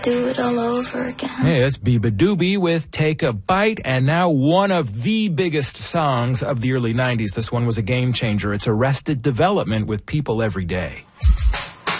Do it all over again. Hey, it's Biba Doobie with Take a Bite, and now one of the biggest songs of the early 90s. This one was a game changer. It's Arrested Development with People Every Day.